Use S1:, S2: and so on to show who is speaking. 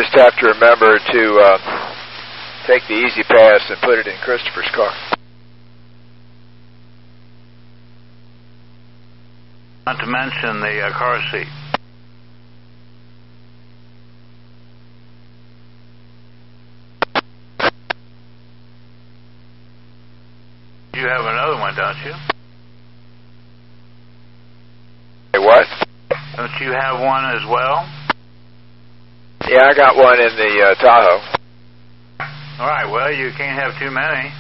S1: just have to remember to take the Easy Pass and put it in Christopher's car.
S2: Not to mention the car seat. You have another one, don't you?
S1: Hey, what?
S2: Don't you have one as well?
S1: Yeah, I got one in the Tahoe.
S2: All right, well, you can't have too many.